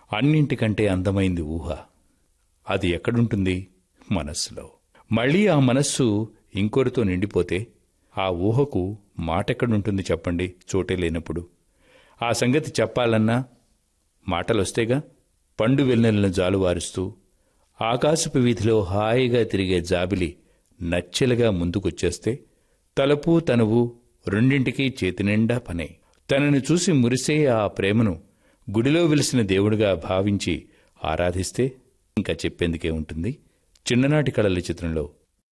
అన్నింటికంటే అందమైంది ఊహ. అది ఎక్కడుంటుంది? మనస్సులో. మళ్లీ ఆ మనస్సు ఇంకొరితో నిండిపోతే ఆ ఊహకు మాటెక్కడుంటుంది చెప్పండి? చోటే లేనప్పుడు. ఆ సంగతి చెప్పాలన్నా మాటలొస్తేగా. పండు వెన్నెలను జాలువారుస్తూ ఆకాశపు వీధిలో హాయిగా తిరిగే జాబిలి నచ్చెలుగా ముందుకొచ్చేస్తే తలుపు తనువు రెండింటికీ చేతినిండా పనే. తనని చూసి మురిసే ఆ ప్రేమను గుడిలో వెలిసిన దేవుడిగా భావించి ఆరాధిస్తే ఇంకా చెప్పేందుకే ఉంటుంది. చిన్ననాటి కళల చిత్రంలో